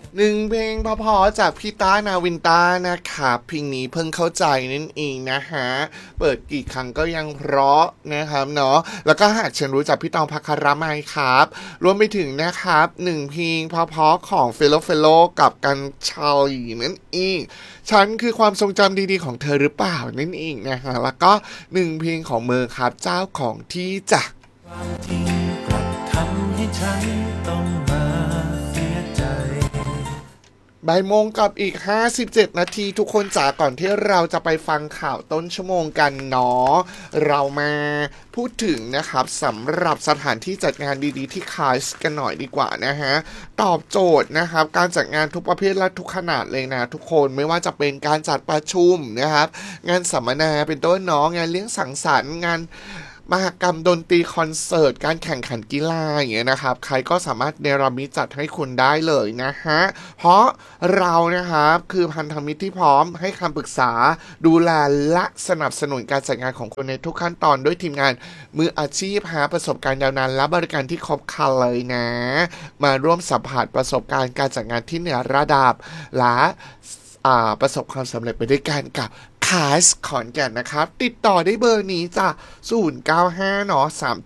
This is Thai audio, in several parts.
หนึ่งเพลงพอๆจากพี่ต้านาวินต้านะครับเพลงนี้เพิ่งเข้าใจนั่นเองนะฮะเปิดกี่ครั้งก็ยังเพราะนะครับเนาะแล้วก็หากฉันรู้จักพี่ตองภัครมัยครับรวมไปถึงนะครับหนึ่งเพลงพอๆของเฟโลกับกันชาลีนั่นเองฉันคือความทรงจำดีๆของเธอหรือเปล่านั่นเองนะฮะแล้วก็หนึ่งเพลงของเมอร์ครับเจ้าของที่จ้ะที่กลับทำให้ฉันต้องมาเสียใจบ่ายโมงกับอีก57นาทีทุกคนจ๋าก่อนที่เราจะไปฟังข่าวต้นชั่วโมงกันเนาะเรามาพูดถึงนะครับสำหรับสถานที่จัดงานดีๆที่คาสกันหน่อยดีกว่านะฮะตอบโจทย์นะครับการจัดงานทุกประเภทและทุกขนาดเลยนะทุกคนไม่ว่าจะเป็นการจัดประชุมนะครับงานสัมมนาเป็นต้นเนาะงานเลี้ยงสังสรรค์งานมหกรรมดนตรีคอนเสิร์ตการแข่งขันกีฬาอย่างเงี้ยนะครับใครก็สามารถเนรมิตจัดให้คุณได้เลยนะฮะเพราะเรานะครับคือพันธมิตรที่พร้อมให้คำปรึกษาดูแลและสนับสนุนการจัดงานของคุณในทุกขั้นตอนด้วยทีมงานมืออาชีพหาประสบการณ์ยาวนานและบริการที่ครบครันเลยนะมาร่วมสัมผัสประสบการณ์การจัดงานที่เหนือระดับและประสบความสำเร็จไปด้วยกันกับคาสขอนแก่นนะครับติดต่อได้เบอร์นี้จ้ะ095เนาะ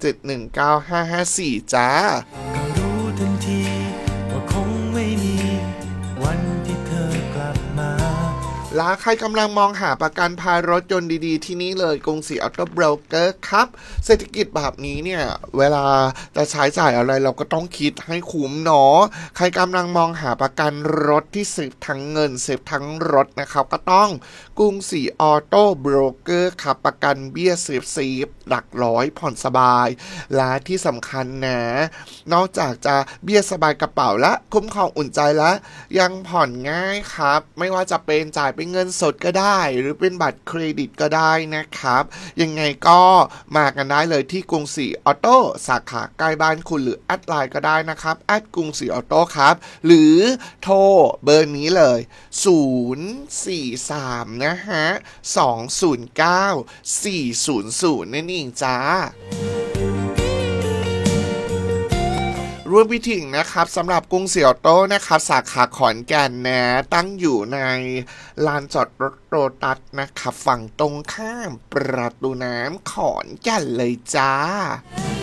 3719554จ้าก็รู้ทันทีว่าคงไม่มีวันที่เธอกลับมาและใครกำลังมองหาประกันภัยรถยนต์ดีๆที่นี่เลยกรุงศรีออโต้โบรกเกอร์ครับเศรษฐกิจแบบนี้เนี่ยเวลาจะใช้จ่ายอะไรเราก็ต้องคิดให้คุ้มเนาะใครกำลังมองหาประกันรถที่เซฟทั้งเงินเซฟทั้งรถนะครับก็ต้องกรุงศรีออโต้โบรกเกอร์ครับประกันเบี้ยเซฟหลักร้อยผ่อนสบายและที่สำคัญนะนอกจากจะเบี้ยสบายกระเป๋าและคุ้มครองอุ่นใจแล้วยังผ่อนง่ายครับไม่ว่าจะเป็นจ่ายเป็นเงินสดก็ได้หรือเป็นบัตรเครดิตก็ได้นะครับยังไงก็มากันได้เลยที่กรุงศรีออโต้สาขาใกล้บ้านคุณหรือแอดไลน์ก็ได้นะครับแอดกรุงศรีออโต้ครับหรือโทรเบอร์นี้เลย043นะฮะ209 400นั่นเองจ้ารวมไปถึงนะครับสำหรับกรุงศรีออโต้นะครับสาขาขอนแก่นนะตั้งอยู่ในลานจอดรถโรตัสนะครับฝั่งตรงข้ามประตูน้ำขอนแก่นเลยจ้า